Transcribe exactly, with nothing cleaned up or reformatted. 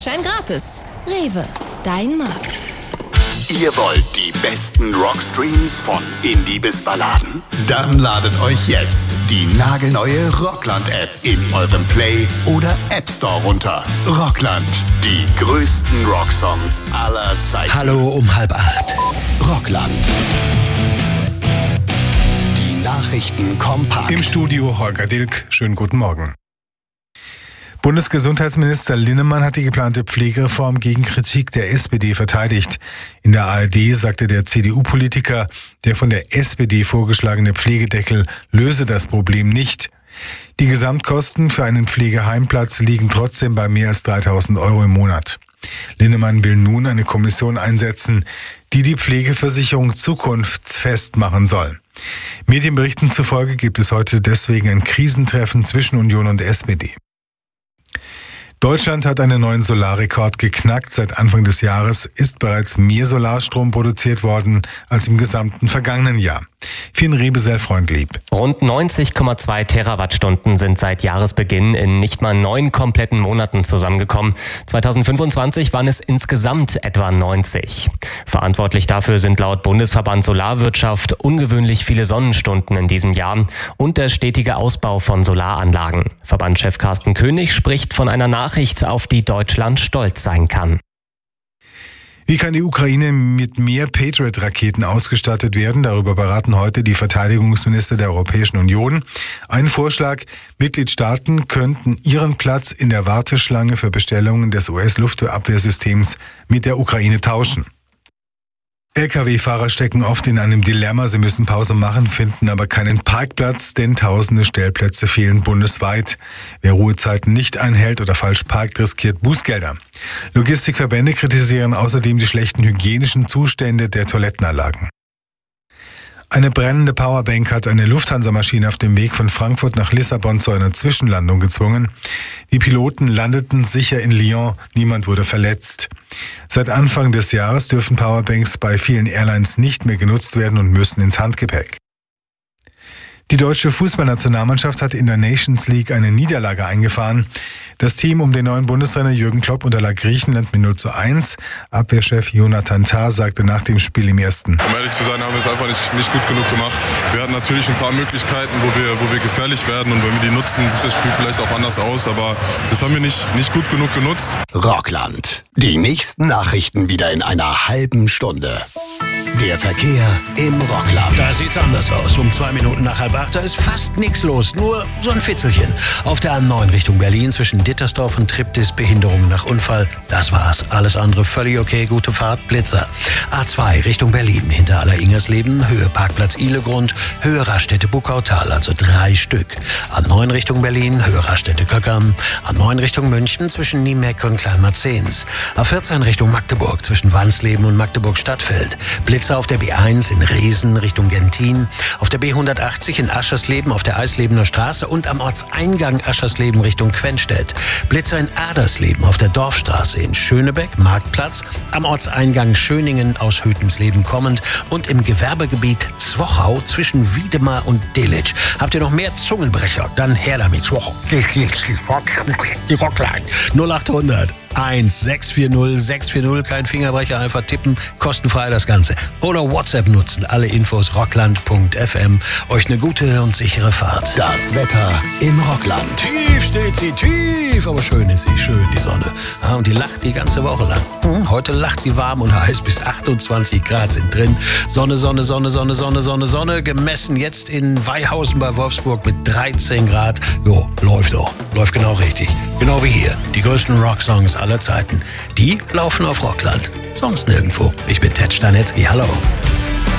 Schein gratis. Rewe, dein Markt. Ihr wollt die besten Rockstreams von Indie bis Balladen? Dann ladet euch jetzt die nagelneue Rockland-App in eurem Play- oder App Store runter. Rockland, die größten Rocksongs aller Zeiten. Hallo um halb acht. Rockland. Die Nachrichten kompakt. Im Studio Holger Dilk. Schönen guten Morgen. Bundesgesundheitsminister Linnemann hat die geplante Pflegereform gegen Kritik der S P D verteidigt. In der A R D sagte der C D U-Politiker, der von der S P D vorgeschlagene Pflegedeckel löse das Problem nicht. Die Gesamtkosten für einen Pflegeheimplatz liegen trotzdem bei mehr als dreitausend Euro im Monat. Linnemann will nun eine Kommission einsetzen, die die Pflegeversicherung zukunftsfest machen soll. Medienberichten zufolge gibt es heute deswegen ein Krisentreffen zwischen Union und S P D. Deutschland hat einen neuen Solarrekord geknackt. Seit Anfang des Jahres ist bereits mehr Solarstrom produziert worden als im gesamten vergangenen Jahr. Finn Rebesell-Freund lieb. Rund neunzig Komma zwei Terawattstunden sind seit Jahresbeginn in nicht mal neun kompletten Monaten zusammengekommen. zweitausendfünfundzwanzig waren es insgesamt etwa neunzig. Verantwortlich dafür sind laut Bundesverband Solarwirtschaft ungewöhnlich viele Sonnenstunden in diesem Jahr und der stetige Ausbau von Solaranlagen. Verbandschef Carsten König spricht von einer Nachricht, auf die Deutschland stolz sein kann. Wie kann die Ukraine mit mehr Patriot-Raketen ausgestattet werden? Darüber beraten heute die Verteidigungsminister der Europäischen Union. Ein Vorschlag: Mitgliedstaaten könnten ihren Platz in der Warteschlange für Bestellungen des U S-Luftabwehrsystems mit der Ukraine tauschen. L K W-Fahrer stecken oft in einem Dilemma. Sie müssen Pause machen, finden aber keinen Parkplatz, denn tausende Stellplätze fehlen bundesweit. Wer Ruhezeiten nicht einhält oder falsch parkt, riskiert Bußgelder. Logistikverbände kritisieren außerdem die schlechten hygienischen Zustände der Toilettenanlagen. Eine brennende Powerbank hat eine Lufthansa-Maschine auf dem Weg von Frankfurt nach Lissabon zu einer Zwischenlandung gezwungen. Die Piloten landeten sicher in Lyon, niemand wurde verletzt. Seit Anfang des Jahres dürfen Powerbanks bei vielen Airlines nicht mehr genutzt werden und müssen ins Handgepäck. Die deutsche Fußballnationalmannschaft hat in der Nations League eine Niederlage eingefahren. Das Team um den neuen Bundestrainer Jürgen Klopp unterlag Griechenland mit null zu eins. Abwehrchef Jonathan Tah sagte nach dem Spiel im ersten: Um ehrlich zu sein, haben wir es einfach nicht, nicht gut genug gemacht. Wir hatten natürlich ein paar Möglichkeiten, wo wir, wo wir gefährlich werden. Und wenn wir die nutzen, sieht das Spiel vielleicht auch anders aus. Aber das haben wir nicht, nicht gut genug genutzt. Rockland. Die nächsten Nachrichten wieder in einer halben Stunde. Der Verkehr im Rockland. Da sieht's anders aus. Um zwei Minuten nach halb acht, da ist fast nichts los. Nur so ein Fitzelchen. Auf der A neun Richtung Berlin zwischen Dittersdorf und Triptis Behinderung nach Unfall. Das war's. Alles andere völlig okay. Gute Fahrt. Blitzer. A zwei Richtung Berlin hinter Aller-Ingersleben. Höhe Parkplatz Ihlegrund. Höhe Raststätte Buckautal. Also drei Stück. A neun Richtung Berlin. Höhe Raststätte Köckern. A neun Richtung München zwischen Niemeck und Kleinmarzens. A vierzehn Richtung Magdeburg zwischen Wansleben und Magdeburg-Stadtfeld. Blitzer auf der B eins in Riesen Richtung Gentin, auf der B hundertachtzig in Aschersleben auf der Eislebener Straße und am Ortseingang Aschersleben Richtung Quenstedt. Blitzer in Adersleben auf der Dorfstraße in Schönebeck, Marktplatz, am Ortseingang Schöningen aus Hütensleben kommend und im Gewerbegebiet Zwochau zwischen Wiedemar und Delitzsch. Habt ihr noch mehr Zungenbrecher? Dann her damit. Zwochau. Die Rockline. null acht hundert eins sechs vier null sechs vier null, kein Fingerbrecher, einfach tippen, kostenfrei das Ganze. Oder WhatsApp nutzen, alle Infos rockland punkt f m. Euch eine gute und sichere Fahrt. Das Wetter im Rockland. Tief steht sie, tief, aber schön ist sie, schön die Sonne. Ja, und die lacht die ganze Woche lang. Hm, heute lacht sie warm und heiß, bis achtundzwanzig Grad sind drin. Sonne, Sonne, Sonne, Sonne, Sonne, Sonne, Sonne, gemessen jetzt in Weihausen bei Wolfsburg mit dreizehn Grad. Jo, läuft doch, läuft genau richtig. Genau wie hier, die größten Rocksongs aller Zeiten. Die laufen auf Rockland. Sonst nirgendwo. Ich bin Ted Stanetzky. Hallo.